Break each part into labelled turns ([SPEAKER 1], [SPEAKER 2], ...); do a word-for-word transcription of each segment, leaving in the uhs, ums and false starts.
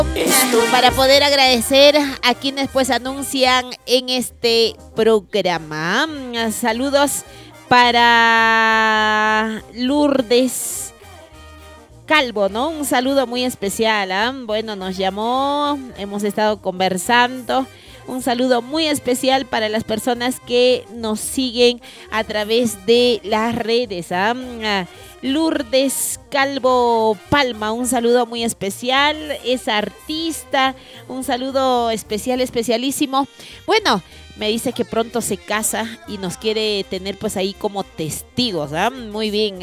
[SPEAKER 1] Para poder agradecer a quienes pues anuncian en este programa. Saludos para Lourdes Calvo, ¿no? Un saludo muy especial, ¿eh? Bueno, nos llamó, hemos estado conversando. Un saludo muy especial para las personas que nos siguen a través de las redes. ¿eh? Lourdes Calvo Palma, un saludo muy especial, es artista, un saludo especial, especialísimo. Bueno, me dice que pronto se casa y nos quiere tener pues ahí como testigos, ¿eh? Muy bien.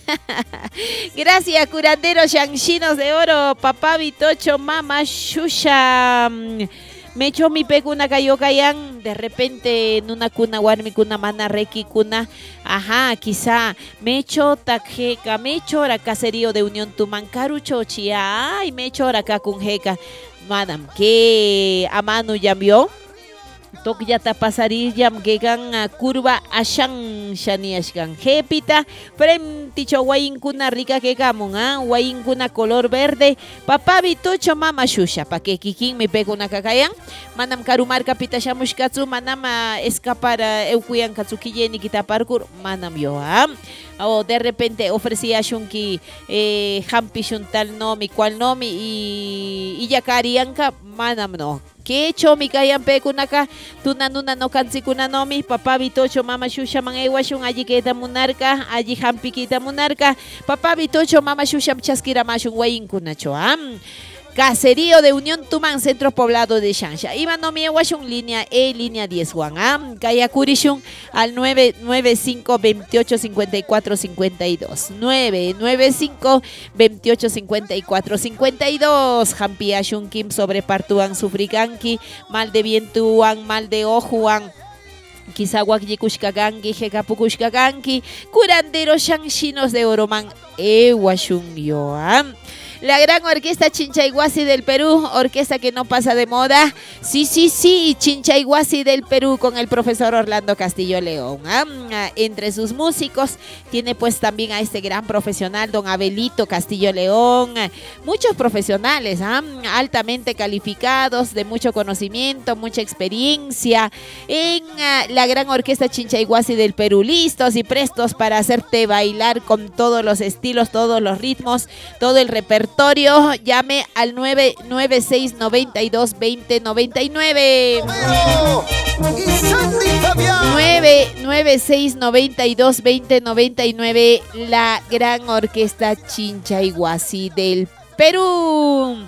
[SPEAKER 1] Gracias, curanderos yanchinos de oro, papá Vitocho, mamá Shusha. Me echó mi peco una cayo cayan, de repente en una cuna guarmi, cuna mana requi, cuna, ajá, quizá, me echo tajeca, me echo ahora caserío de Unión Tumancaru, chochia, ay, me echo ahora acá con jeca, madam, que a mano ya vio. Tok ya tapasari jam gegan uh, curva ashan shaniashgan jepita frente wain kuna rica que gamun ah wain kuna color verde papá vitocho mama shusha pa que kikin me pego una cacayan manam karumar kapita shamush katsu manam uh, escapar uh, eukuyan katsukiye ni kita parkour manam yo ah o de repente ofrecía shunki eh hampi shuntal nomi cual nomi y y yakarianka manam no que hecho mi kayan pe kunaka tunanuna no kansi kunanomi papá vitocho mama shusha man ewashun allí queda munarca allí hampi quita munarca papá vitocho mama shusha chaskira mashun wain kunacho am Caserío de Unión Tumán, centro poblado de Shansha. Iba no mi ewashun línea E, línea diez Juan am Kaya Kurishun al nueve nueve cinco, veintiocho, cincuenta y cuatro, cincuenta y dos nueve nueve cinco, veintiocho, cincuenta y cuatro, cincuenta y dos Hampi Ashun Kim sobre Partuan Sufriganki mal de vientuan mal de ojuan Kisawak Yikushkaganki, Jekapukushkaganki, curanderos shanshinos de Oroman, Ewashun Yoam. La gran orquesta Chinchayhuasi del Perú, orquesta que no pasa de moda. Sí, sí, sí, Chinchayhuasi del Perú con el profesor Orlando Castillo León. ¿eh? Entre sus músicos tiene pues también a este gran profesional, don Abelito Castillo León. Muchos profesionales, ¿eh? altamente calificados, de mucho conocimiento, mucha experiencia en uh, la gran orquesta Chinchayhuasi del Perú. Listos y prestos para hacerte bailar con todos los estilos, todos los ritmos, todo el repertorio. Llame al nueve nueve seis, noventa y dos, veinte, noventa y nueve. nueve nueve seis, noventa y dos, veinte, noventa y nueve. La gran orquesta Chinchayhuasi del Perú.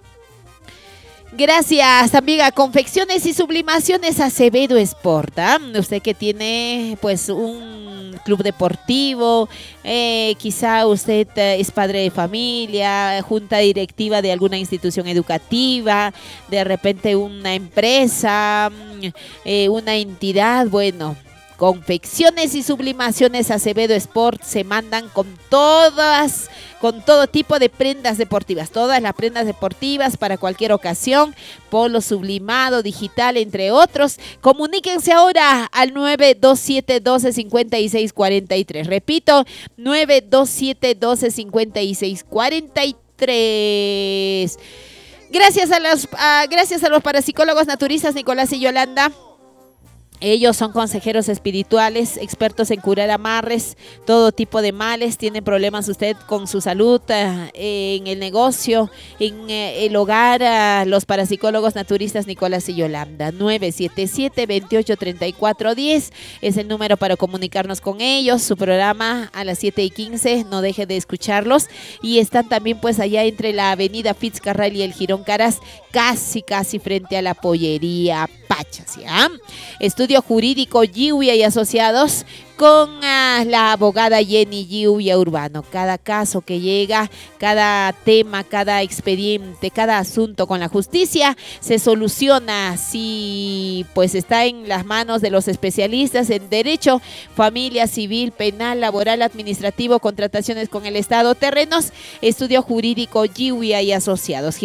[SPEAKER 1] Gracias, amiga. Confecciones y sublimaciones Acevedo Sport. ¿eh? Usted que tiene pues un club deportivo, eh, quizá usted eh, es padre de familia, junta directiva de alguna institución educativa, de repente una empresa, eh, una entidad, bueno. Confecciones y sublimaciones Acevedo Sport se mandan con todas, con todo tipo de prendas deportivas, todas las prendas deportivas para cualquier ocasión, polo sublimado, digital, entre otros. Comuníquense ahora al nueve dos siete, doce, cincuenta y seis, cuarenta y tres. Repito, nueve dos siete, doce, cincuenta y seis, cuarenta y tres. Gracias a los, uh, gracias a los parapsicólogos naturistas Nicolás y Yolanda. Ellos son consejeros espirituales, expertos en curar amarres, todo tipo de males. Tienen problemas usted con su salud, eh, en el negocio, en eh, el hogar. Eh, los parapsicólogos naturistas Nicolás y Yolanda. nueve siete siete, veintiocho, treinta y cuatro, diez es el número para comunicarnos con ellos. Su programa a las siete y quince, no deje de escucharlos. Y están también pues allá entre la avenida Fitzcarrald y el Jirón Caras, casi casi frente a la pollería Pachas, ¿ya? Estudio jurídico Giuya y Asociados con uh, la abogada Jenny Giuya Urbano. Cada caso que llega, cada tema, cada expediente, cada asunto con la justicia se soluciona si pues está en las manos de los especialistas en derecho, familia, civil, penal, laboral, administrativo, contrataciones con el Estado, terrenos. Estudio jurídico Giuya y Asociados.